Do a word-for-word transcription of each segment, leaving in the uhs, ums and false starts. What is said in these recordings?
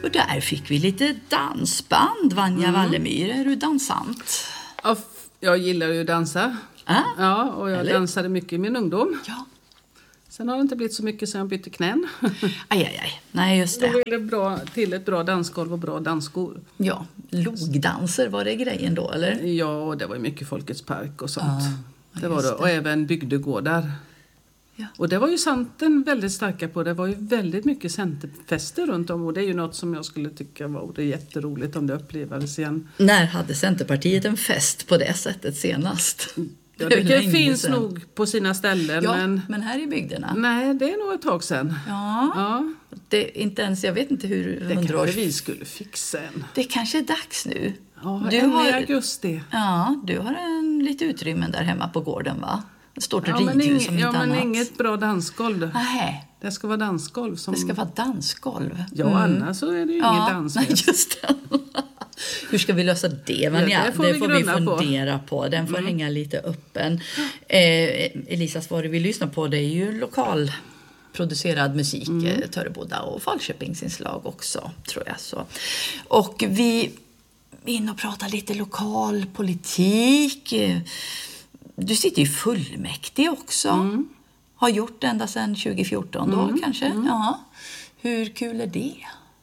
Och där fick vi lite dansband. Vanja mm. Wallemyr, är du dansant? Ja, jag gillar ju att dansa. Ah, ja, och jag eller? dansade mycket i min ungdom. Ja. Sen har det inte blivit så mycket sen jag bytte knän. Aj, aj, aj. Nej, just det. Då är det bra, till ett bra dansgolv och bra dansskor. Ja, logdanser, var det grejen då, eller? Ja, och det var mycket Folkets park och sånt. Ah, det var det. Och även bygdegårdar. Ja. Och det var ju Centern väldigt starka på. Det var ju väldigt mycket centerfester runt om. Och det är ju något som jag skulle tycka var det jätteroligt om det upplevdes igen. När hade Centerpartiet en fest på det sättet senast? Ja, det, det finns sedan. nog på sina ställen. Ja, men, men här i bygderna? Nej, det är nog ett tag sedan. Ja, ja. Det, inte ens, jag vet inte hur det hundra år... vi skulle fixa en. Det kanske är dags nu. Ja, du har, i augusti. Ja, du har en lite utrymmen där hemma på gården, va? Det står ett ja, ridhus men, ing, som ja, inte men annat. inget bra dansgolv. Nej. Det ska vara dansgolv. Som... Det ska vara dansgolv. Ja, mm. annars så är det ju ja, ingen dansfest. Just det. Hur ska vi lösa det, Vanja? Ja, det får, det vi, får vi fundera på. på. Den får mm. hänga lite öppen. Eh, Elisas, vad vi lyssnar på, det är ju lokalproducerad musik. Mm. Törreboda och Falköpingsinslag också, tror jag. Så. Och vi är inne och pratar lite lokal politik. Du sitter ju fullmäktige också. Mm. Har gjort det ända sedan tjugo fjorton då mm. kanske. Mm. Ja. Hur kul är det?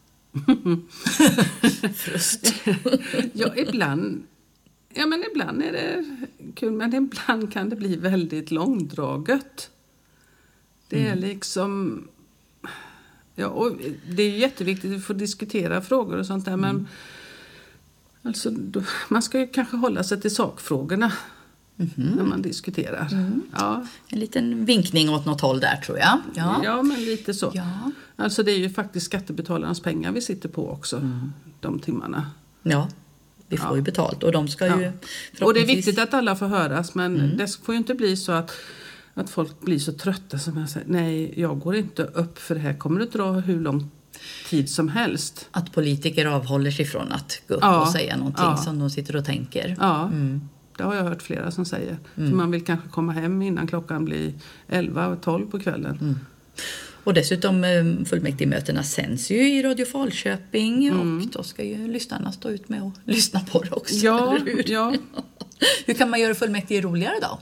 Frust. Ja, ibland, ja, men ibland är det kul, men ibland kan det bli väldigt långdraget. Det är mm. liksom... Ja, och det är jätteviktigt att få diskutera frågor och sånt där, mm. men alltså, då, man ska ju kanske hålla sig till sakfrågorna. Mm-hmm. När man diskuterar. Mm. Ja. En liten vinkning åt något håll där, tror jag. Ja, ja men lite så. Ja. Alltså det är ju faktiskt skattebetalarnas pengar vi sitter på också. Mm. De timmarna. Ja, vi får ja. ju betalt. Och de ska ja. ju förhoppningsvis... Och det är viktigt att alla får höras. Men mm. det får ju inte bli så att, att folk blir så trötta som jag säger. Nej, jag går inte upp för det här. Kommer det dra hur lång tid som helst? Att politiker avhåller sig från att gå upp ja. och säga någonting ja. som de sitter och tänker. Ja. Mm. Det har jag hört flera som säger. Mm. För man vill kanske komma hem innan klockan blir elva tolv på kvällen. Mm. Och dessutom fullmäktigemötena sänds ju i Radio Falköping. Mm. Och då ska ju lyssnarna stå ut med och lyssna på det också. Ja, eller hur? ja. Hur kan man göra fullmäktige roligare då?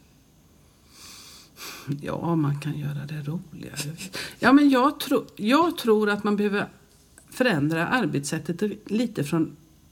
Ja, man kan göra det roligare. Ja, men jag, tro, jag tror att man behöver förändra arbetssättet lite från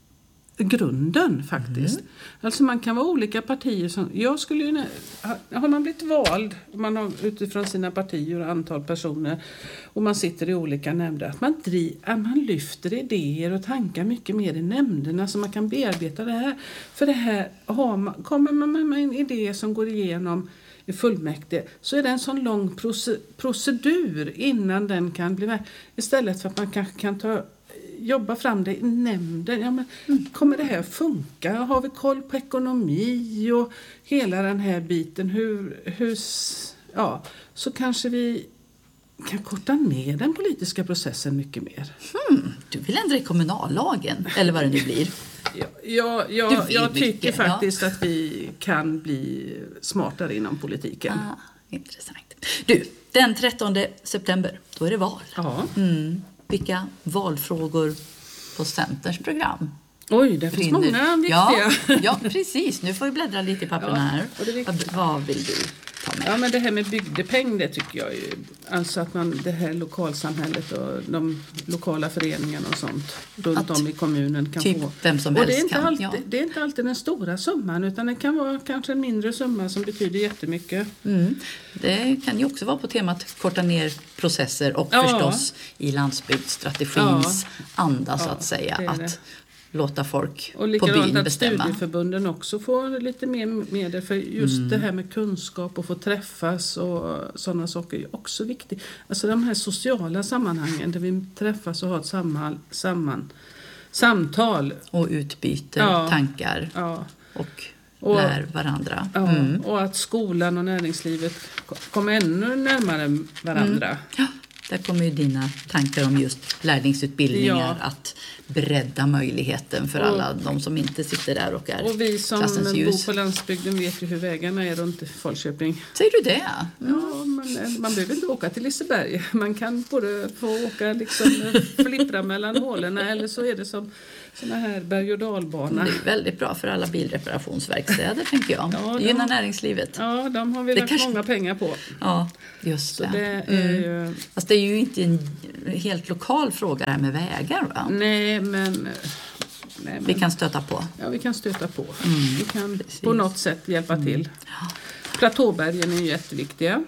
grunden faktiskt. Mm. Alltså man kan vara olika partier som, jag skulle ju, har man blivit vald, man har utifrån sina partier och antal personer och man sitter i olika nämnder, att man, driv, att man lyfter idéer och tankar mycket mer i nämnderna så man kan bearbeta det här. För det här, har man, kommer man med en idé som går igenom i fullmäktige så är det en sån lång procedur innan den kan bli med. Istället för att man kanske kan ta jobba fram det i nämnden. Ja, men mm. kommer det här funka? Har vi koll på ekonomi och hela den här biten? Hur, hur, ja, så kanske vi kan korta ner den politiska processen mycket mer. Hmm, du vill ändra i kommunallagen, eller vad det nu blir. Ja, ja, ja, jag tycker mycket, faktiskt ja. att vi kan bli smartare inom politiken. Ah, intressant. Du, den trettonde september, då är det val. Ja. Mm. Vilka valfrågor på Centerns program? Oj, det finns många viktiga. Ja, ja, precis. Nu får vi bläddra lite i papperna här. Ja, vad, vad vill du ta med? Ja, men det här med bygdepeng, det tycker jag ju. Alltså att man, det här lokalsamhället och de lokala föreningarna och sånt runt att om i kommunen kan typ få. Vem som och helst det är, inte kan, alltid, ja. det är inte alltid den stora summan, utan det kan vara kanske en mindre summa som betyder jättemycket. Mm. Det kan ju också vara på temat korta ner processer och ja. förstås i landsbygdsstrategins ja. anda så ja, att säga. Att låta folk och på byn att bestämma. Studieförbunden också får lite mer medel för just mm. det här med kunskap och få träffas och sådana saker är också viktigt. Alltså de här sociala sammanhangen där vi träffas och har ett samman, samman, samtal. Och utbyter ja. tankar ja. och, och lär varandra. Ja. Mm. Och att skolan och näringslivet kommer ännu närmare varandra. Mm. Ja. där kommer ju dina tankar om just lärlingsutbildningar, Ja. att bredda möjligheten för Och- alla de som inte sitter där och är Och vi som klassens bor ljus. på landsbygden vet ju hur vägarna är runt Falköping. Säger du det? Ja, man, man behöver inte åka till Liseberg. Man kan både få åka liksom flippra mellan hålorna, eller så är det som såna här berg- och dalbana. Det är väldigt bra för alla bilreparationsverkstäder, tänker jag. Ja, Det de- gynnar näringslivet. Ja, de har vi Det lagt kanske- många pengar på. Ja, just Så det. det är Mm. ju... Fast det är ju inte en helt lokal fråga det här med vägar, va? Nej, men... Nej, men Vi kan stöta på. ja, vi kan stöta på. Mm. Vi kan Precis. på något sätt hjälpa till. Platåbergen är ju jätteviktiga.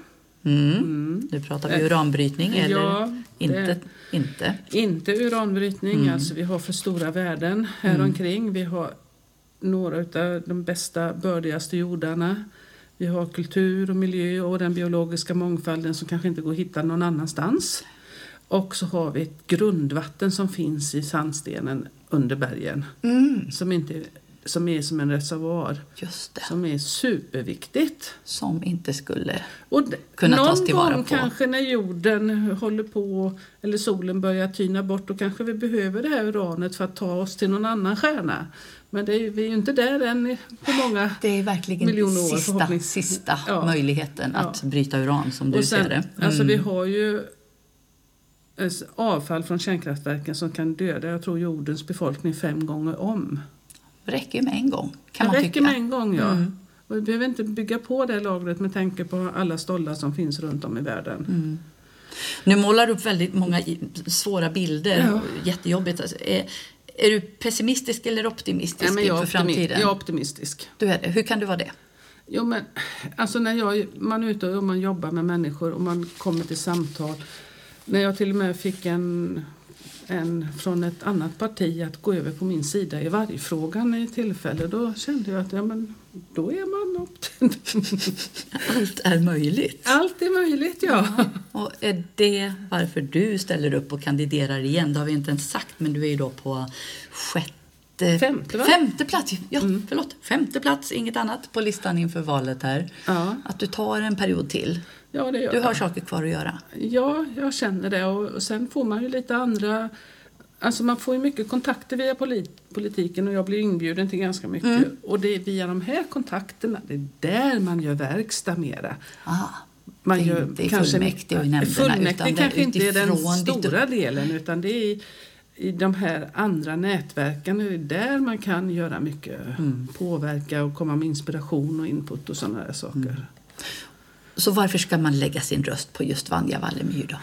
Mm. Nu pratar vi uranbrytning, eller Ja, inte? det- inte. Inte uranbrytning, alltså vi har för stora värden här Mm. omkring. Vi har några av de bästa, bördigaste jordarna. Vi har kultur och miljö och den biologiska mångfalden som kanske inte går att hitta någon annanstans. Och så har vi ett grundvatten som finns i sandstenen under bergen. Mm. Som, inte, som är som en reservoar. Just det. Som är superviktigt. Som inte skulle... Och d- Kunna någon tas tillvara gång på. kanske när jorden håller på eller solen börjar tyna bort, då kanske vi behöver det här uranet för att ta oss till någon annan stjärna. Men det är, vi är ju inte där än på många. Det är verkligen Miljoner år, sista, förhoppningsvis. sista Ja. möjligheten Ja. att bryta uran, som du Och sen, ser det. Mm. alltså vi har ju eh, avfall från kärnkraftverken som kan döda, jag tror, jordens befolkning fem gånger om. Det räcker ju med en gång, kan det man räcker tycka. med en gång, ja. Mm. Och vi behöver inte bygga på det lagret med tanke på alla stollar som finns runt om i världen. Mm. Nu målar du upp väldigt många i- svåra bilder. Ja. Jättejobbigt. Alltså, är, är du pessimistisk eller optimistisk Nej, men jag, är inför optimi- framtiden? jag är optimistisk. Du är det. Hur kan du vara det? Jo, men alltså när jag, man är ute och man jobbar med människor och man kommer till samtal. När jag till och med fick en, en från ett annat parti att gå över på min sida i varje frågan i tillfälle, då kände jag att ja, men, då är man optimist. Allt är möjligt. Allt är möjligt, ja. Och är det varför du ställer upp och kandiderar igen? Det har vi inte ens sagt, men du är ju då på sjätte... Femte, va? Femte plats. Ja, Mm. förlåt. Femte plats, inget annat på listan inför valet här. Ja, Att du tar en period till. ja det gör Du har jag. saker kvar att göra. Ja, jag känner det. Och, och sen får man ju lite andra... Alltså man får ju mycket kontakter via polit, politiken och jag blir inbjuden till ganska mycket. Mm. Och det är via de här kontakterna, det är där man gör verkstad mera. Ah, Man det är gör inte i kanske fullmäktige och i nämnderna, fullmäktige utan det är kanske inte är den utifrån ditt- stora delen, utan det är i, i de här andra nätverken. Det är där man kan göra mycket. Mm. Påverka och komma med inspiration och input och sådana där saker. Mm. Så varför ska man lägga sin röst på just Vanja Wallemyr då?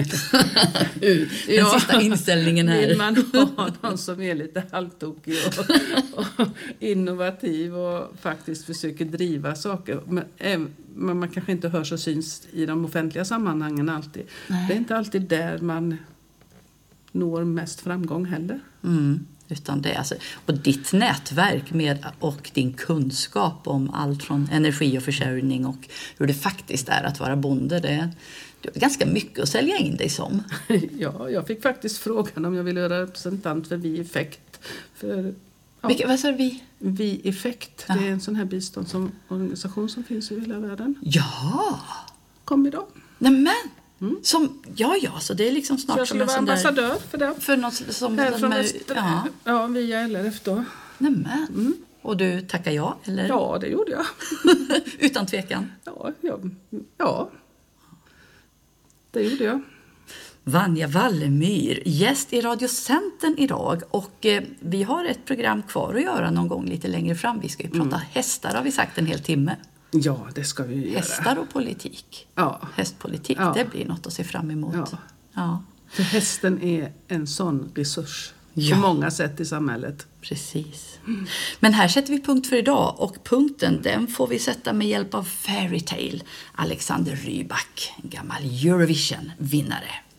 Den Ja. sista inställningen här. Vill man ha någon som är lite halvtokig och, och innovativ och faktiskt försöker driva saker. Men, äm, men man kanske inte hörs och syns i de offentliga sammanhangen alltid. Nej. Det är inte alltid där man når mest framgång heller. Mm, utan det, alltså, och ditt nätverk med, och din kunskap om allt från energi och försörjning och hur det faktiskt är att vara bonde, det, det är ganska mycket att sälja in dig som. Ja, jag fick faktiskt frågan om jag ville vara representant för Vi-effekt. För, ja, Vilka, vad sa vi? Vi-effekt, Ja. det är en sån här biståndsorganisation som finns i hela världen. Ja! Kom idag. Nämen! Mm. Som, ja, ja, så det är liksom Så snart jag som skulle en vara sån där... ambassadör för det. För något som... Här från med- Västra, ja, ja, via L R F då. nämen. Mm. Och du tackar ja, eller? Ja, det gjorde jag. Utan tvekan. Ja, ja, ja. Det gjorde jag. Vanja Wallemyr, gäst i Radio Centern idag. Och eh, vi har ett program kvar att göra någon gång lite längre fram. Vi ska ju prata Mm. hästar, har vi sagt, en hel timme. Ja, det ska vi göra. Hästar och politik. Ja, Hästpolitik, Ja. det blir något att se fram emot. Ja. Ja, för hästen är en sån resurs Ja. på många sätt i samhället. precis. Men här sätter vi punkt för idag. Och punkten, den får vi sätta med hjälp av Fairytale. Alexander Rybak, en gammal Eurovision-vinnare.